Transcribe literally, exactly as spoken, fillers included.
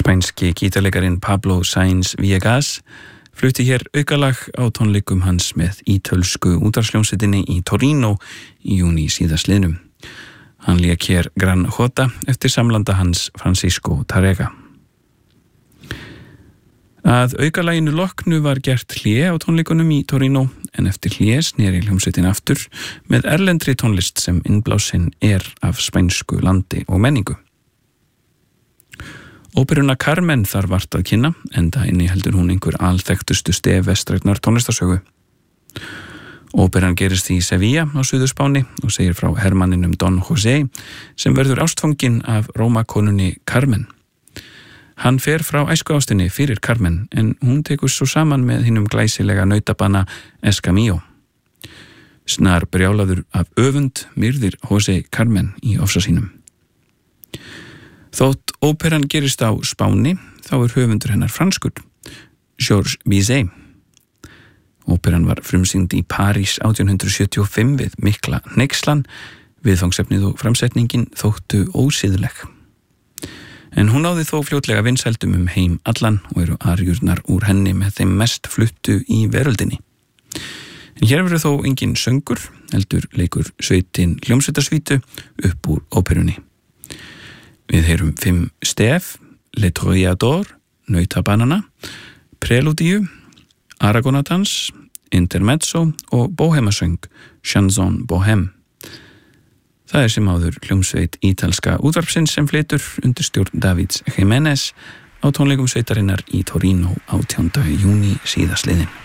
Spænski gítarleikarinn Pablo Sainz Villegas flutti hér aukalag á tónleikum hans með ítölsku útvarpshljómsveitinni í Torino í júní síðastliðnum. Hann lék hér Gran Jota eftir samlanda hans Francisco Tárrega. Að aukalaginu loknu var gert hlé á tónleikunum í Torino en eftir hlé sneri hljómsveitin aftur með erlendri tónlist sem innblásin er af spænsku landi og menningu. Óperuna Carmen þar vart að kynna, enda inniheldur hún einhver alþekktustu stef vestrænnar tónlistarsögu. Óperan gerist í Sevilla á Suðurspáni og segir frá hermanninum Don José sem verður ástfanginn af Rómakonunni Carmen. Hann fer frá æskuástinni fyrir Carmen en hún tekur svo saman með hinum glæsilega nautabanna Escamillo. Snar brjálaður af öfund myrðir José Carmen í ofsa sínum. Þótt óperan gerist á Spáni þá er höfundur hennar franskur, Georges Bizet. Óperan var frumsýnd í París átján hundrað sjötíu og fimm við mikla hneykslan, viðfangsefnið og framsetningin þóttu ósiðleg. En hún náði þó fljótlega vinsældum um heim allan og eru arjurnar úr henni með þeim mest fluttu í veröldinni. En hér verður þó engin söngur, heldur leikur sveitin hljómsveitarsvítu upp úr óperunni. Við heyrum fimm stef, Le Toreador, Nautabanana, Preludíu, Aragonadans, Intermezzo og Bohemasöng, Chanson Bohème. Það er sem áður hljómsveit ítalska útvarpsins sem flytur undir stjórn Davids Jiménez á tónleikum sveitarinnar í Torino átjánda júní síðastliðinn.